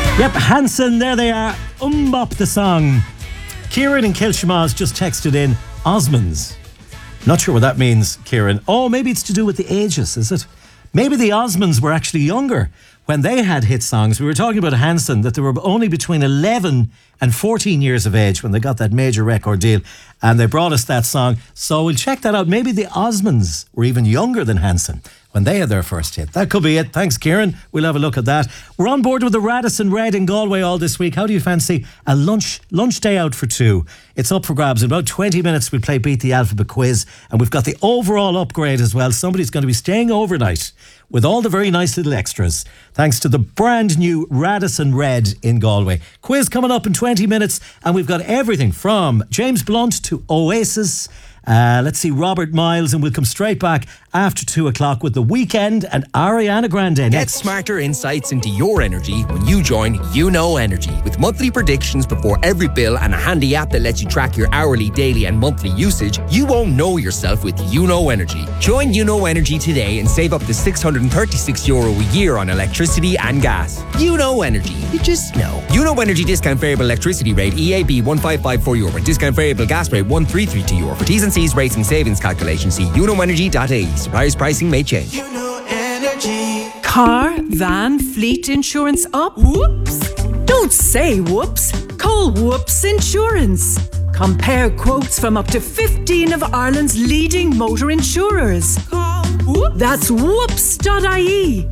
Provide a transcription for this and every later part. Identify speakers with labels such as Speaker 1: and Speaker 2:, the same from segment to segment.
Speaker 1: Yep, Hanson, there they are. Bop the song. Kieran in Kilshamaz just texted in Osmonds. Not sure what that means, Kieran. Oh, maybe it's to do with the ages, is it? Maybe the Osmonds were actually younger when they had hit songs. We were talking about Hanson, that they were only between 11 and 14 years of age when they got that major record deal, and they brought us that song. So we'll check that out. Maybe the Osmonds were even younger than Hanson when they had their first hit. That could be it. Thanks, Kieran. We'll have a look at that. We're on board with the Radisson Red in Galway all this week. How do you fancy a lunch day out for two? It's up for grabs. In about 20 minutes, we'll play Beat the Alphabet quiz, and we've got the overall upgrade as well. Somebody's going to be staying overnight with all the very nice little extras, thanks to the brand new Radisson Red in Galway. Quiz coming up in 20 minutes, and we've got everything from James Blunt to Oasis. Let's see, Robert Miles, and we'll come straight back after 2 o'clock with The Weekend and Ariana Grande.
Speaker 2: Get smarter insights into your energy when you join YouKnow Energy. With monthly predictions before every bill and a handy app that lets you track your hourly, daily and monthly usage, you won't know yourself with YouKnow Energy. Join YouKnow Energy today and save up to €636 a year on electricity and gas. YouKnow Energy. You just know. YouKnow Energy discount variable electricity rate EAB €1554 and discount variable gas rate €1332. For T's and C's rates and savings calculation, see YouKnowEnergy.ie. Suppliers pricing may change.
Speaker 3: YouKnow Energy.
Speaker 4: Car, van, fleet insurance up? Whoops! Don't say whoops. Call Whoops Insurance. Compare quotes from up to 15 of Ireland's leading motor insurers.
Speaker 3: Call Whoops.
Speaker 4: That's whoops.ie.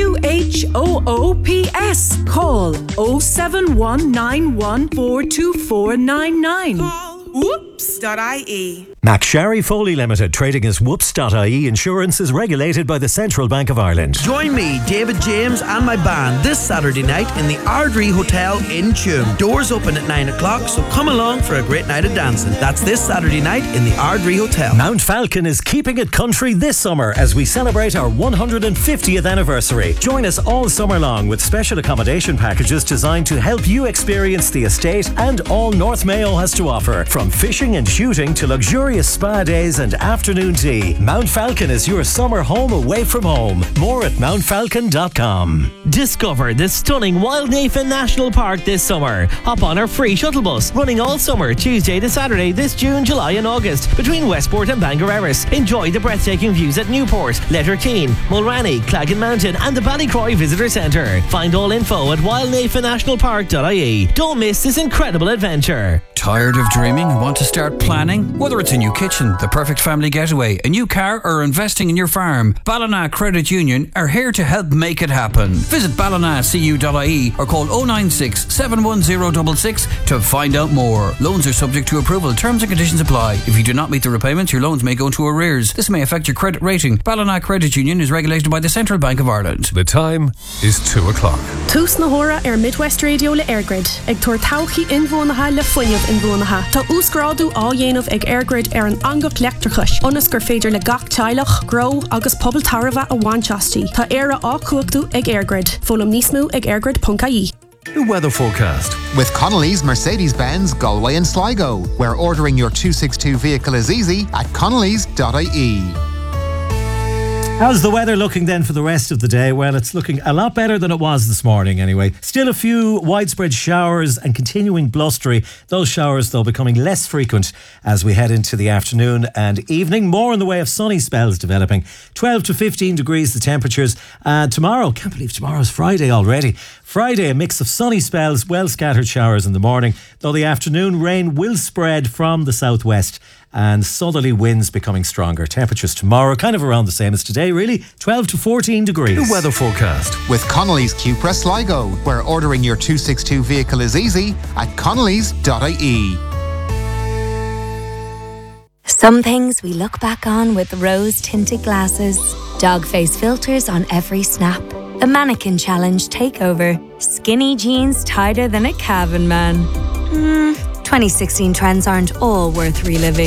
Speaker 4: WHOOPS. Call 07191424999.
Speaker 3: Call Whoops.ie.
Speaker 1: McSherry Foley Limited, trading as Whoops.ie Insurance, is regulated by the Central Bank of Ireland.
Speaker 5: Join me, David James, and my band this Saturday night in the Ardrey Hotel in Tuam. Doors open at 9 o'clock, so come along for a great night of dancing. That's this Saturday night in the Ardrey Hotel.
Speaker 1: Mount Falcon is keeping it country this summer as we celebrate our 150th anniversary. Join us all summer long with special accommodation packages designed to help you experience the estate and all North Mayo has to offer. From fishing and shooting to luxurious spa days and afternoon tea, Mount Falcon is your summer home away from home. More at mountfalcon.com.
Speaker 6: Discover the stunning Wildnafen National Park this summer. Hop on our free shuttle bus running all summer, Tuesday to Saturday this June, July and August between Westport and Bangor Erris. Enjoy the breathtaking views at Newport, Letterkeene, Mulranny, Claggan Mountain and the Ballycroy Visitor Centre. Find all info at wildnafennationalpark.ie. Don't miss this incredible adventure.
Speaker 7: Tired of dreaming and want to start planning? Whether it's a new kitchen, the perfect family getaway, a new car or investing in your farm, Ballina Credit Union are here to help make it happen. Visit ballinacu.ie or call 096 710 66 to find out more. Loans are subject to approval. Terms and conditions apply. If you do not meet the repayments, your loans may go into arrears. This may affect your credit rating. Ballina Credit Union is regulated by the Central Bank of Ireland.
Speaker 8: The time is 2 o'clock.
Speaker 9: Tús na hora Midwest Radio le Airgrid. Ag tuair tauchi inbhuanacha le foiineamh inbhuanacha. Tá úsgrádu á dhéanamh ag Airgrid an angach leachtrachas. Onas gur féidir le gach teilech, grow agus pobl tarva a bhainteastí. Tá éire á cuachtaú ag Airgrid. Fólam níos mó ag airgrid.ie.
Speaker 8: The weather forecast.
Speaker 10: With Connolly's Mercedes-Benz Galway and Sligo, where ordering your 262 vehicle is easy at connellys.ie.
Speaker 1: How's the weather looking then for the rest of the day? Well, it's looking a lot better than it was this morning anyway. Still a few widespread showers and continuing blustery. Those showers, though, becoming less frequent as we head into the afternoon and evening. More in the way of sunny spells developing. 12 to 15 degrees the temperatures. Tomorrow, can't believe tomorrow's Friday already. Friday, a mix of sunny spells, well scattered showers in the morning, though the afternoon rain will spread from the southwest and southerly winds becoming stronger. Temperatures tomorrow kind of around the same as today, really. 12 to 14 degrees.
Speaker 8: The weather forecast.
Speaker 10: With Connolly's Cupra Sligo, where ordering your 262 vehicle is easy at connellys.ie.
Speaker 11: Some things we look back on with rose-tinted glasses. Dog face filters on every snap. A mannequin challenge takeover. Skinny jeans tighter than a Cavan man. 2016 trends aren't all worth reliving.